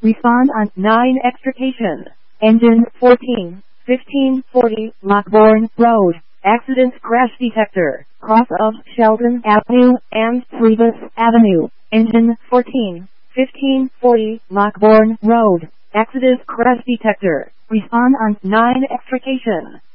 Respond on 9 extrication. Engine 14, 1540 Lockbourne Road. Accident crash detector. Cross of Sheldon Avenue and Priebus Avenue. Engine 14, 1540 Lockbourne Road. Accident crash detector. Respond on 9 extrication.